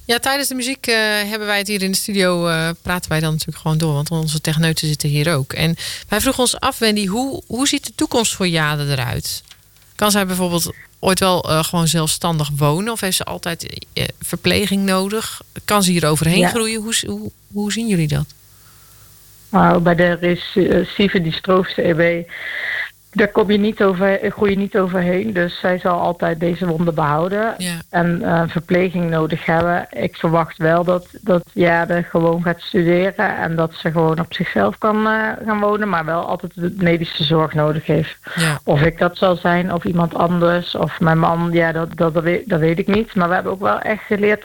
Ja, tijdens de muziek hebben wij het hier in de studio, praten wij dan natuurlijk gewoon door. Want onze techneuten zitten hier ook. En wij vroegen ons af, Wendy, hoe ziet de toekomst voor Jade eruit? Kan zij bijvoorbeeld ooit wel gewoon zelfstandig wonen? Of heeft ze altijd verpleging nodig? Kan ze hier overheen groeien? Hoe zien jullie dat? Nou, bij de recessieve dystrofische EB, daar groei je niet overheen. Dus zij zal altijd deze wonden behouden. Ja. En verpleging nodig hebben. Ik verwacht wel dat Jade gewoon gaat studeren. En dat ze gewoon op zichzelf kan gaan wonen. Maar wel altijd de medische zorg nodig heeft. Ja. Of ik dat zal zijn, of iemand anders. Of mijn man, dat weet ik niet. Maar we hebben ook wel echt geleerd